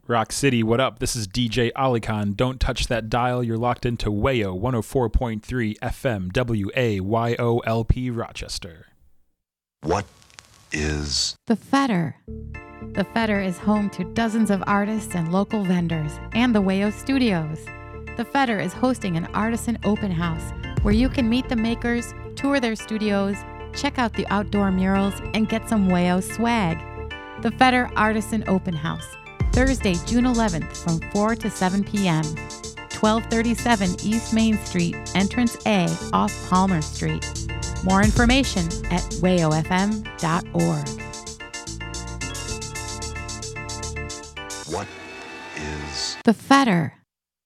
Rock City, what up? This is DJ Alikhan. Don't touch that dial. You're locked into WAYO 104.3 FM WAYOLP Rochester. What is The Fetter? The Fetter is home to dozens of artists and local vendors and the WAYO Studios. The Fetter is hosting an artisan open house where you can meet the makers, tour their studios, check out the outdoor murals, and get some WAYO swag. The Fetter Artisan Open House, Thursday, June 11th from 4 to 7 p.m. 1237 East Main Street, Entrance A off Palmer Street. More information at wayofm.org. What is The Fetter.